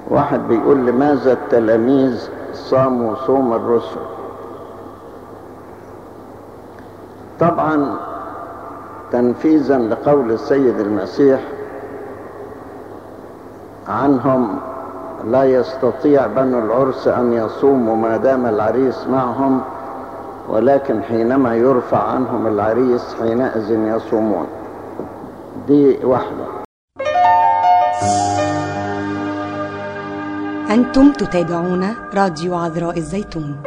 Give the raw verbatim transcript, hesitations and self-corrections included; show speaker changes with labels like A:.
A: واحد بيقول لماذا التلاميذ صاموا صوم الرسل؟ طبعا تنفيذا لقول السيد المسيح عنهم: لا يستطيع بنو العرس أن يصوموا ما دام العريس معهم، ولكن حينما يرفع عنهم العريس حينئذ يصومون. دي واحدة.
B: أنتم تتابعون راديو عذراء الزيتون.